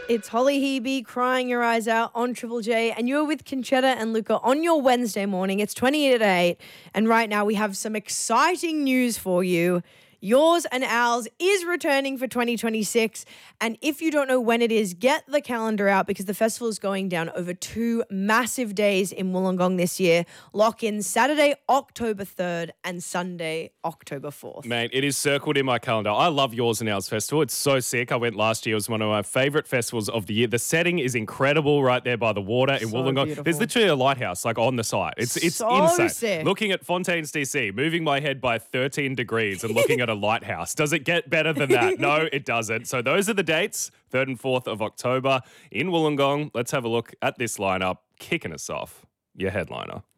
It's Holly Hebe crying your eyes out on Triple J, and you're with Conchetta and Luca on your Wednesday morning. It's 28 at 8, and right now we have some exciting news for you. Yours and Ours is returning for 2026, and if you don't know when it is, get the calendar out because the festival is going down over 2 massive days in Wollongong this year. Lock in Saturday, October 3rd and Sunday, October 4th. Mate, it is circled in my calendar. I love Yours and Ours Festival. It's so sick. I went last year. It was one of my favourite festivals of the year. The setting is incredible right there by the water in Wollongong. Beautiful. There's literally a lighthouse like on the site. It's So insane. sick. Looking at Fontaines DC, moving my head by 13 degrees and looking at a lighthouse. Does it get better than that? No, it doesn't. So those are the dates, 3rd and 4th of October in Wollongong. Let's have a look at this lineup. Kicking us off, your headliner.